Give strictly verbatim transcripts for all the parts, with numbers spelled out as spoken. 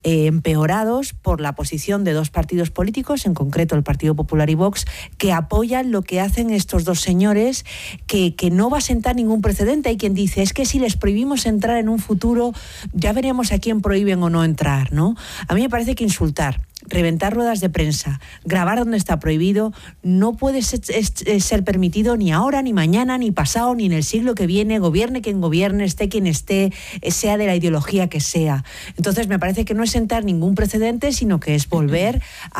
Eh, empeorados por la posición de dos partidos políticos, en concreto el Partido Popular y Vox, que apoyan lo que hacen estos dos señores, que, que no va a sentar ningún precedente. Hay quien dice, es que si les prohibimos entrar en un futuro, ya veremos a quién prohíben o no entrar, ¿no? A mí me parece que insultar, reventar ruedas de prensa, grabar donde está prohibido, no puede ser, es, es ser permitido ni ahora, ni mañana, ni pasado, ni en el siglo que viene, gobierne quien gobierne, esté quien esté, sea de la ideología que sea. Entonces me parece que no es sentar ningún precedente, sino que es volver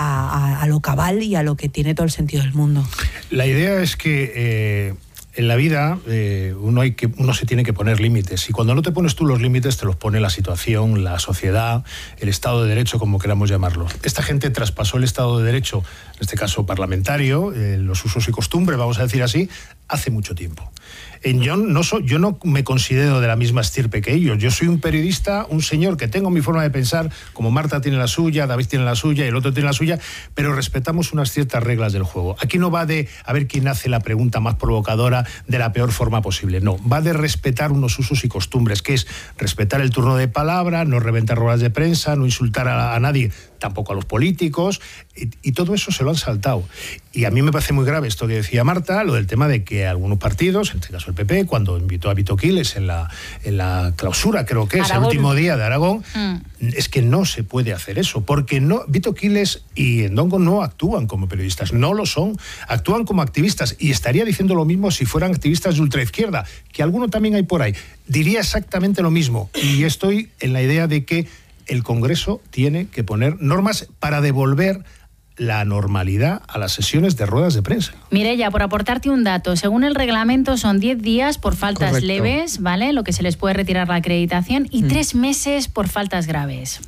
a, a, a lo cabal y a lo que tiene todo el sentido del mundo. La idea es que eh, en la vida eh, uno, hay que, uno se tiene que poner límites, y cuando no te pones tú los límites te los pone la situación, la sociedad, el Estado de Derecho, como queramos llamarlo. Esta gente traspasó el Estado de Derecho, en este caso parlamentario, eh, los usos y costumbres, vamos a decir así, hace mucho tiempo. En yo, no soy, yo no me considero de la misma estirpe que ellos. Yo soy un periodista, un señor que tengo mi forma de pensar, como Marta tiene la suya, David tiene la suya y el otro tiene la suya, pero respetamos unas ciertas reglas del juego. Aquí no va de a ver quién hace la pregunta más provocadora de la peor forma posible. No, va de respetar unos usos y costumbres, que es respetar el turno de palabra, no reventar ruedas de prensa, no insultar a, a nadie, tampoco a los políticos, y, y todo eso se lo han saltado. Y a mí me parece muy grave esto que decía Marta, lo del tema de que algunos partidos, en este caso el P P, cuando invitó a Vito Quiles en la, en la clausura, creo que es Aragón, el último día de Aragón, mm. es que no se puede hacer eso, porque no, Vito Quiles y Ndongo no actúan como periodistas, no lo son, actúan como activistas, y estaría diciendo lo mismo si fueran activistas de ultraizquierda, que alguno también hay por ahí, diría exactamente lo mismo, y estoy en la idea de que el Congreso tiene que poner normas para devolver la normalidad a las sesiones de ruedas de prensa. Mireia, por aportarte un dato, según el reglamento son diez días por faltas Correcto. leves, ¿vale? Lo que se les puede retirar la acreditación, y mm. tres meses por faltas graves.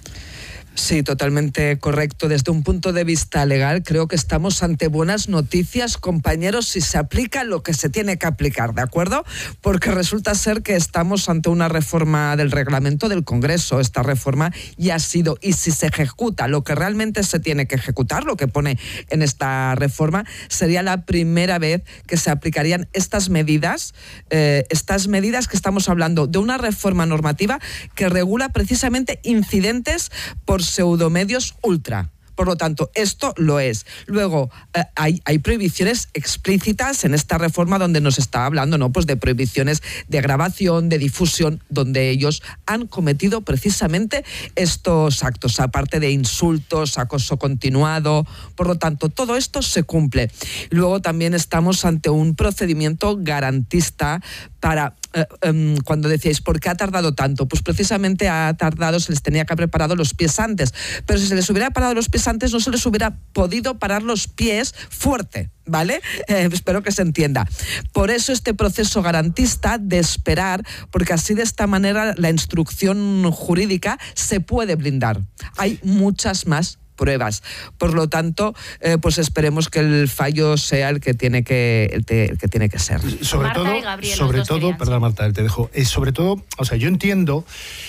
Sí, totalmente correcto. Desde un punto de vista legal, creo que estamos ante buenas noticias, compañeros, si se aplica lo que se tiene que aplicar, ¿de acuerdo? Porque resulta ser que estamos ante una reforma del reglamento del Congreso. Esta reforma ya ha sido, y si se ejecuta lo que realmente se tiene que ejecutar, lo que pone en esta reforma, sería la primera vez que se aplicarían estas medidas, eh, estas medidas que estamos hablando de una reforma normativa que regula precisamente incidentes por pseudomedios ultra. Por lo tanto, esto lo es. Luego, eh, hay, hay prohibiciones explícitas en esta reforma donde nos está hablando, ¿no? Pues de prohibiciones de grabación, de difusión, donde ellos han cometido precisamente estos actos, aparte de insultos, acoso continuado. Por lo tanto, todo esto se cumple. Luego también estamos ante un procedimiento garantista para... Eh, um, cuando decíais, ¿por qué ha tardado tanto? Pues precisamente ha tardado, se les tenía que haber parado los pies antes, pero si se les hubiera parado los pies antes no se les hubiera podido parar los pies fuerte, ¿vale? Eh, espero que se entienda. Por eso este proceso garantista de esperar, porque así de esta manera la instrucción jurídica se puede blindar. Hay muchas más pruebas. Por lo tanto, eh, pues esperemos que el fallo sea el que tiene que el, te, el que tiene que ser. Sobre Marta todo, y Gabriel, sobre todo, querían, perdón, sí. Marta, te dejo. Eh, sobre todo, o sea, yo entiendo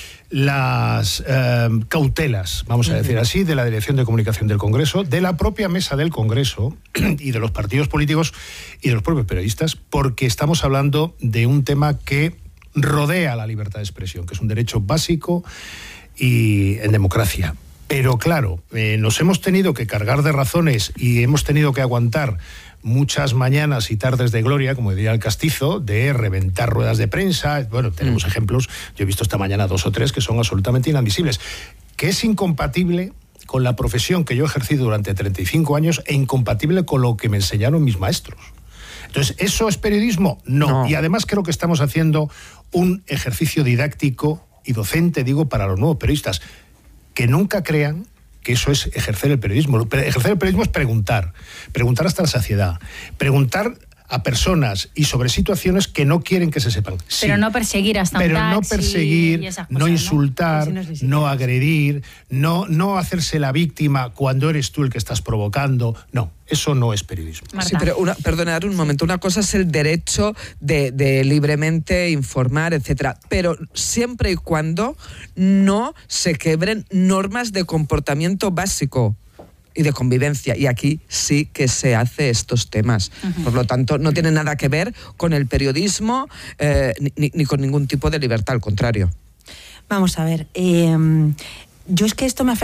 las eh, cautelas, vamos a decir así, de la Dirección de Comunicación del Congreso, de la propia mesa del Congreso y de los partidos políticos y de los propios periodistas, porque estamos hablando de un tema que rodea la libertad de expresión, que es un derecho básico y en democracia. Pero claro, eh, nos hemos tenido que cargar de razones y hemos tenido que aguantar muchas mañanas y tardes de gloria, como diría el Castizo, de reventar ruedas de prensa. Bueno, tenemos mm. ejemplos, yo he visto esta mañana dos o tres que son absolutamente inadmisibles, que es incompatible con la profesión que yo he ejercido durante treinta y cinco años e incompatible con lo que me enseñaron mis maestros. Entonces, ¿eso es periodismo? No. no. Y además creo que estamos haciendo un ejercicio didáctico y docente, digo, para los nuevos periodistas, que nunca crean que eso es ejercer el periodismo. Ejercer el periodismo es preguntar, preguntar hasta la saciedad, preguntar a personas y sobre situaciones que no quieren que se sepan. Sí, pero no perseguir hasta Pero un no taxi perseguir, y esas cosas, no insultar, ¿no? no, no agredir, no, no hacerse la víctima cuando eres tú el que estás provocando. No, eso no es periodismo. Marta. Sí, pero una, perdonad un momento, una cosa es el derecho de, de libremente informar, etcétera, pero siempre y cuando no se quebren normas de comportamiento básico y de convivencia, y aquí sí que se hace estos temas. Uh-huh. Por lo tanto, no tiene nada que ver con el periodismo eh, ni, ni con ningún tipo de libertad, al contrario. Vamos a ver, eh, yo es que esto me afecta